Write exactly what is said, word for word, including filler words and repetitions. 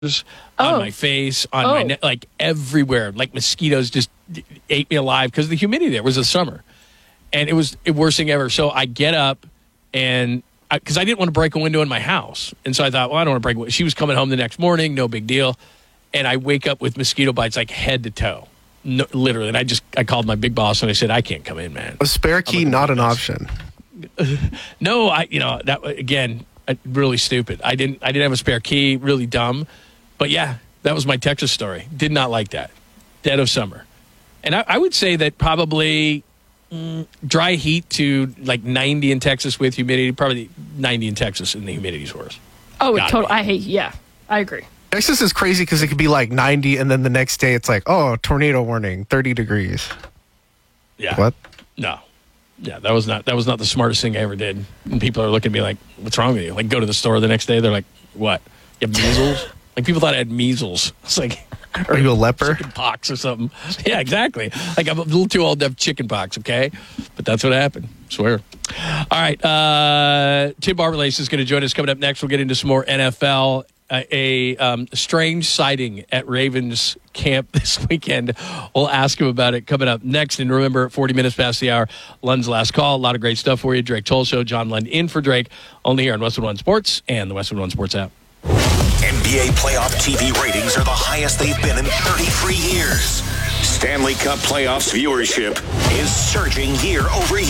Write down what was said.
on Oh. my face, on Oh. my neck, like everywhere. Like mosquitoes just ate me alive because of the humidity there. It was the summer. And it was the worst thing ever. So I get up and because I, I didn't want to break a window in my house. And so I thought, well, I don't want to break a window. She was coming home the next morning, no big deal. And I wake up with mosquito bites like head to toe. No, literally. And I just I called my big boss and I said, I can't come in, man. A spare key, not an option. No, I you know, that again, really stupid. I didn't I didn't have a spare key, really dumb. But yeah, that was my Texas story. Did not like that. Dead of summer. And I, I would say that probably mm, dry heat to like ninety in Texas with humidity, probably ninety in Texas and the humidity's worse. Oh, Gotta total. be. I hate. Yeah, I agree. Texas is crazy because it could be like ninety, and then the next day it's like, oh, tornado warning, thirty degrees. Yeah. What? No. Yeah, that was not that was not the smartest thing I ever did. And people are looking at me like, what's wrong with you? Like, go to the store the next day, they're like, what? You have measles? Like, people thought I had measles. It's like, Are you a leper? chicken pox or something. Yeah, exactly. Like, I'm a little too old to have chicken pox, okay? But that's what happened. I swear. All right. Uh, Tim Barberlace is going to join us coming up next. We'll get into some more N F L. Uh, a um, strange sighting at Ravens camp this weekend. We'll ask him about it coming up next. And remember, forty minutes past the hour, Lund's Last Call. A lot of great stuff for you. Drake Toll Show, John Lund in for Drake, only here on Westwood One Sports and the Westwood One Sports app. N B A playoff T V ratings are the highest they've been in thirty-three years. Stanley Cup playoffs viewership is surging year over year.